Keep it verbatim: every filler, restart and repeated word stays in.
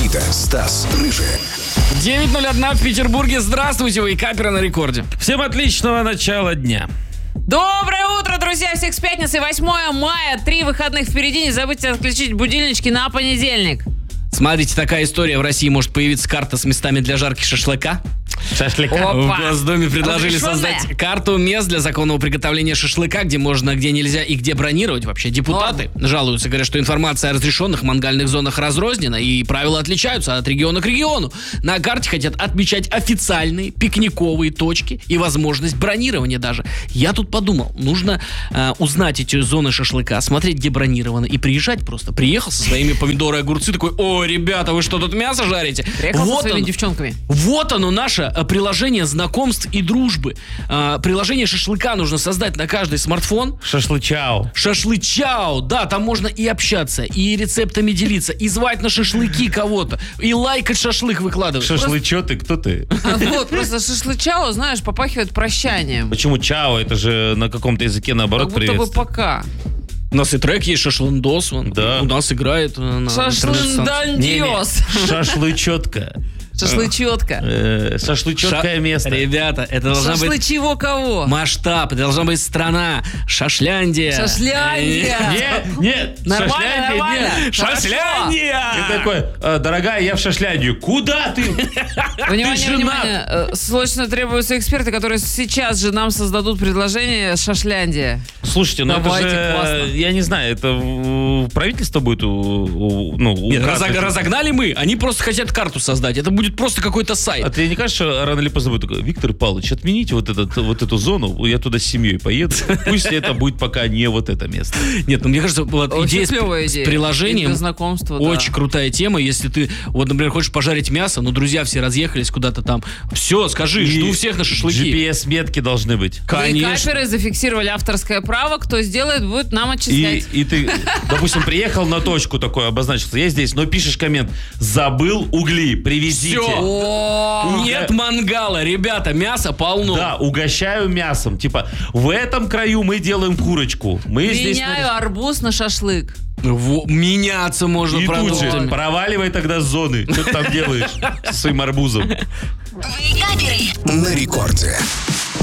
Никита, Стас, Рыжий. девять ноль один в Петербурге. Здравствуйте, вы каперы на рекорде. Всем отличного начала дня. Доброе утро, друзья! Всех с пятницы, восьмое мая. Три выходных впереди. Не забудьте отключить будильнички на понедельник. Смотрите, такая история. В России может появиться карта с местами для жарки шашлыка. Шашлыка. В Госдуме предложили Разрешенная? создать карту мест для законного приготовления шашлыка, где можно, где нельзя и где бронировать. Вообще депутаты жалуются, говорят, что информация о разрешенных мангальных зонах разрознена и правила отличаются от региона к региону. На карте хотят отмечать официальные пикниковые точки и возможность бронирования даже. Я тут подумал, нужно э, узнать эти зоны шашлыка, смотреть, где бронировано, и приезжать просто. Приехал со своими помидоры и огурцы, такой: о, ребята, вы что, тут мясо жарите? Приехал Вот со своими оно. девчонками. Вот оно, наше э, приложение знакомств и дружбы. Э, приложение шашлыка нужно создать на каждый смартфон. Шашлычау. Шашлычау, да, там можно и общаться, и рецептами делиться, и звать на шашлыки кого-то, и лайкать шашлык выкладывать. Шашлычо ты, кто ты? А вот, просто шашлычао, знаешь, попахивает прощанием. Почему чао? Это же на каком-то языке наоборот Как будто бы приветствие. пока. У нас и трек есть, шашлындос, вон, Да. у нас играет э, на Шашлындандиос. Шашлычетка. Шашлычетка. Э, Шашлычеткое Ша- место. Ребята, это должна быть Шашлычего кого? масштаб, это должна быть страна, Шашляндия. Шашляндия. Нет, нет, Нормально, Шашляндия нормально. нет. Шашляндия! Ты такой: «Э, дорогая, я в Шашляндию. Куда ты? Внимание, женат. внимание. Э, Срочно требуются эксперты, которые сейчас же нам создадут предложение «Шашляндия». Слушайте, ну Давайте, это же, классно. я не знаю, это у- правительство будет, у- у- ну, Нет, указывать. разог- разогнали мы, они просто хотят карту создать. Это будет просто какой-то сайт. А тебе не кажется, что рано или поздно будет такой: Виктор Павлович, отмените вот, этот, вот эту зону, я туда с семьей поеду. Пусть это будет пока не вот это место. Нет, ну мне кажется, вот Очень идея с, клевая с идея. приложением И для знакомства, да. очень крутая тема. Если ты, вот, например, хочешь пожарить мясо, но друзья все разъехались куда-то там. Все, скажи, жду всех на шашлыки. джи пи эс-метки должны быть. И Конечно. каперы зафиксировали авторское право. Кто сделает, будет нам И, отчислять. и ты, допустим, приехал на точку такой, обозначился: я здесь, но пишешь коммент: забыл угли, привезите. Всё. О, Нет мангала, ребята, мяса полно. Да, угощаю мясом. Типа, в этом краю мы делаем курочку. Мы здесь... меняю арбуз на шашлык. Во- меняться можно И тут же продуктами. проваливай тогда с зоны. Что ты там делаешь со своим арбузом? На рекорде.